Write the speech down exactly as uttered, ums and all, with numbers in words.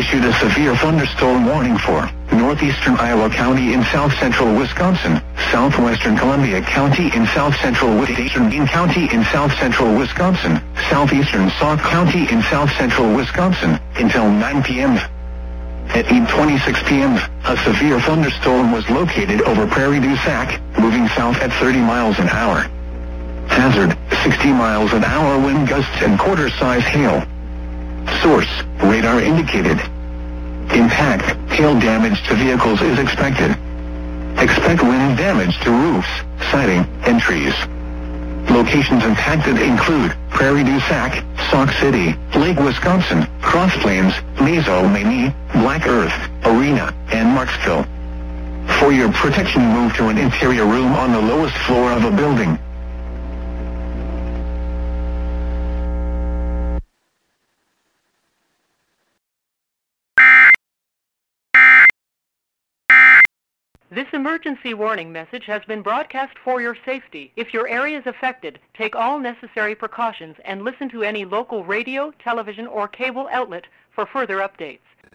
issued a severe thunderstorm warning for northeastern Iowa County in south-central Wisconsin, southwestern Columbia County in south-central Wisconsin, Dean County in south-central Wisconsin, southeastern Sauk County in south-central Wisconsin, until nine p.m. At eight twenty-six p.m., a severe thunderstorm was located over Prairie du Sac, moving south at thirty miles an hour. Hazard, sixty miles an hour wind gusts and quarter-size hail. Source, radar indicated. Impact, hail damage to vehicles is expected. Expect wind damage to roofs, siding, and trees. Locations impacted include Prairie du Sac, Sauk City, Lake Wisconsin, Cross Plains, Mazo Mani, Black Earth, Arena, and Marksville. For your protection, move to an interior room on the lowest floor of a building. This emergency warning message has been broadcast for your safety. If your area is affected, take all necessary precautions and listen to any local radio, television, or cable outlet for further updates.